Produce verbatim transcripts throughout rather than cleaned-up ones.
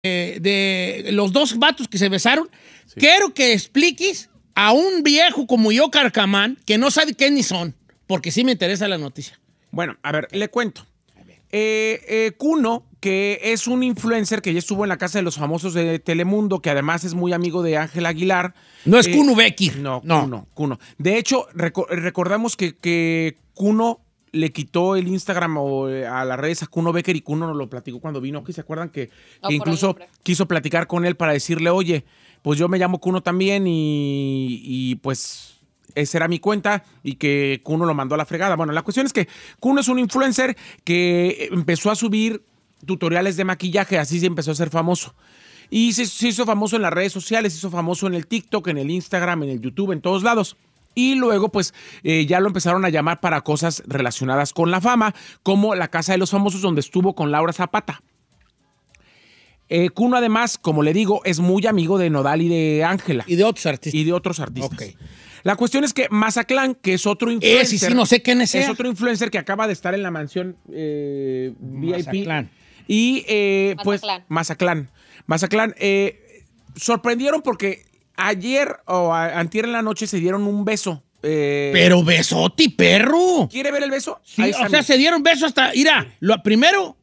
eh, de los dos vatos que se besaron, sí. Quiero que expliques a un viejo como yo, Carcamán, que no sabe qué ni son, porque sí me interesa la noticia. Bueno, a ver, le cuento. Eh, eh, Kuno, que es un influencer que ya estuvo en la casa de los famosos de Telemundo, que además es muy amigo de Ángel Aguilar. No es eh, Kuno Becker. No, no, Kuno, Kuno. De hecho, reco- recordamos que, que Kuno le quitó el Instagram o, eh, a las redes a Kuno Becker y Kuno nos lo platicó cuando vino aquí. ¿Se acuerdan que, No, que incluso quiso platicar con él para decirle, oye, pues yo me llamo Kuno también y, y pues... esa era mi cuenta y que Kuno lo mandó a la fregada. Bueno, la cuestión es que Kuno es un influencer que empezó a subir tutoriales de maquillaje, así se empezó a ser famoso. Y se, se hizo famoso en las redes sociales, se hizo famoso en el TikTok, en el Instagram, en el YouTube, en todos lados. Y luego, pues, eh, ya lo empezaron a llamar para cosas relacionadas con la fama, como La Casa de los Famosos, donde estuvo con Laura Zapata. Eh, Kuno, además, como le digo, es muy amigo de Nodal y de Ángela. Y de otros artistas. Y de otros artistas. Ok. La cuestión es que Mazatlán, que es otro influencer. Eh, sí, sí, no sé quién es. Es otro influencer que acaba de estar en la mansión eh, V I P. Mazatlán. Y eh, pues Mazatlán. Mazatlán. Mazatlán. Eh, sorprendieron porque ayer o a, antier en la noche se dieron un beso. Eh, Pero besote, perro. ¿Quiere ver el beso? Sí, Ahí o está, sea, mira. se dieron besos hasta... Mira, lo primero...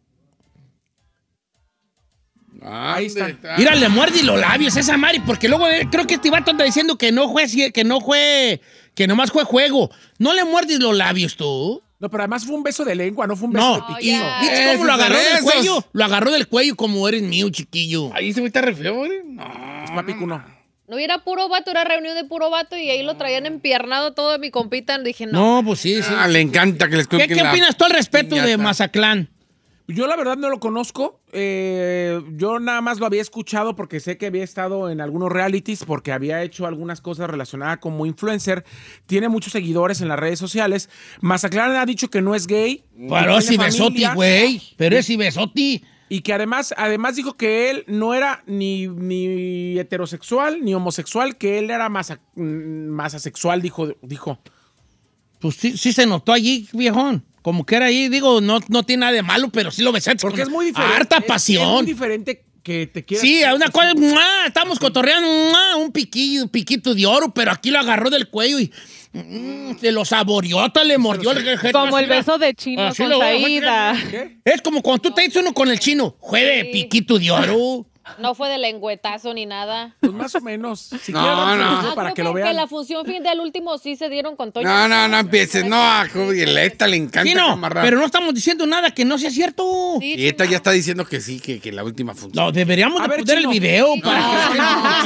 Ahí está. Mira, le muerde los labios esa Mari, porque luego eh, creo que este vato anda diciendo que no fue, que no fue, que nomás fue juego. ¿No le muerdes los labios tú? No, pero además fue un beso de lengua, no fue un beso No. de piquillo. ya. ¿Viste Ese cómo lo es de agarró del besos. cuello? Lo agarró del cuello como eres mío, chiquillo. Ahí se me está re feo, güey. No. Papi Kuno. No era puro vato, era reunión de puro vato y ahí lo traían empiernado todo de mi compita. Dije, no. No, pues sí, sí. Ah, le encanta que les ¿Qué, cuelguen qué la opinas tú al respecto de piñata. Mazatlán? Yo la verdad no lo conozco. Eh, yo nada más lo había escuchado porque sé que había estado en algunos realities, porque había hecho algunas cosas relacionadas como influencer. Tiene muchos seguidores en las redes sociales. Mazatlán ha dicho que no es gay. Pero que si tiene besoti, familia, güey. Pero es si besoti. Y que además, además dijo que él no era ni, ni heterosexual ni homosexual, que él era más, más asexual, dijo, dijo. Pues sí, sí se notó allí, viejón. Como que era ahí, digo, no, no tiene nada de malo, pero sí lo besaste. Porque con es muy diferente. harta es- pasión. Es muy diferente que te quieras. Sí, a una cosa, ¡mua! Estamos cotorreando, ¡mua! Un piquillo, un piquito de oro, pero aquí lo agarró del cuello y mm, se lo saboreó, hasta le mordió. el Como el beso de Chino Así con lo voy a Saída. ¿Qué? Es como cuando tú te dices uno con el chino, juegue Sí. piquito de oro. No fue de lengüetazo ni nada. Pues más o menos. Si No, quieren, vamos a no. hacerlo Ah, para creo que lo que vean. la función fin del último sí se dieron con Toño. No, no, no empieces. No, a Judy, a esta le encanta Sí, no, amarrar. pero no estamos diciendo nada que no sea cierto. Sí, Y esta Chino. ya está diciendo que sí, que, que la última función. No, deberíamos A de ver, poner Chino. el video para que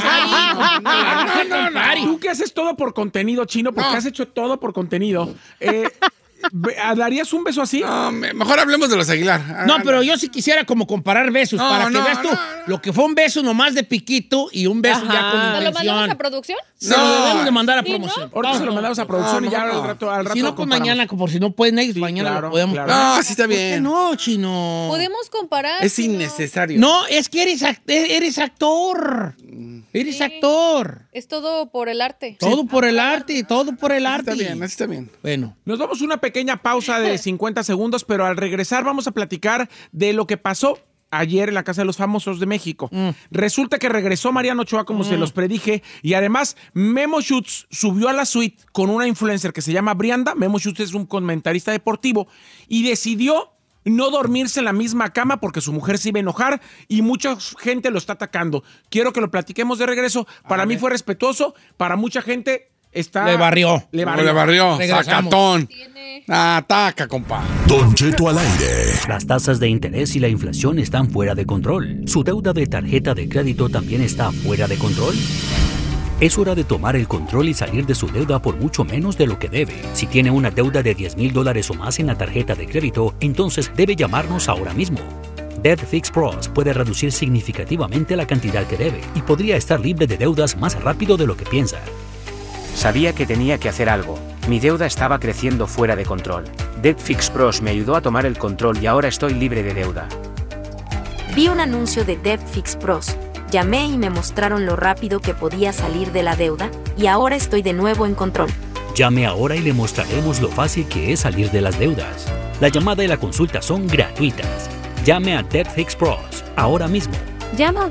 No, no, no, no, Tú que haces todo por contenido, Chino, porque No. has hecho todo por contenido. Eh, ve- ¿Darías un beso así? No, me- mejor hablemos de los Aguilar. Ah, No, pero yo sí quisiera como comparar besos No, para que no, veas tú no, no. lo que fue un beso nomás de piquito y un beso Ajá. ya con ¿Nos lo mandamos intención. a producción? Se lo No. debemos de mandar a Sí, ¿no? promoción. Ahorita se lo mandamos a producción No, y ya no, al rato, al Y rato si no, lo pues comparamos. mañana, por si no pueden ellos, Sí, mañana claro, lo podemos. claro. No, sí está ¿Por qué bien. no, chino? Podemos comparar. Es Chino. innecesario. No, es que eres, act- eres actor. Eres Sí. actor. Es todo por el arte. Todo por el arte, todo por el arte. Está bien, así está bien. Bueno. Nos damos una pequeña pausa de cincuenta segundos, pero al regresar vamos a platicar de lo que pasó ayer en la Casa de los Famosos de México. Mm. Resulta que regresó Mariano Ochoa, como se los predije, y además Memo Schutz subió a la suite con una influencer que se llama Brianda. Memo Schutz es un comentarista deportivo y decidió no dormirse en la misma cama porque su mujer se iba a enojar y mucha gente lo está atacando. Quiero que lo platiquemos de regreso. Para mí fue respetuoso, para mucha gente está... Le barrió. Le No, barrió. le barrió. Regresamos. Sacatón. Tiene- Ataca, compa. Don Cheto al aire. Las tasas de interés y la inflación están fuera de control. ¿Su deuda de tarjeta de crédito también está fuera de control? Es hora de tomar el control y salir de su deuda por mucho menos de lo que debe. Si tiene una deuda de diez mil dólares o más en la tarjeta de crédito, entonces debe llamarnos ahora mismo. Debt Fix Pros puede reducir significativamente la cantidad que debe y podría estar libre de deudas más rápido de lo que piensa. Sabía que tenía que hacer algo. Mi deuda estaba creciendo fuera de control. Debt Fix Pros me ayudó a tomar el control y ahora estoy libre de deuda. Vi un anuncio de Debt Fix Pros. Llamé y me mostraron lo rápido que podía salir de la deuda y ahora estoy de nuevo en control. Llame ahora y le mostraremos lo fácil que es salir de las deudas. La llamada y la consulta son gratuitas. Llame a Debt Fix Pros ahora mismo. Llama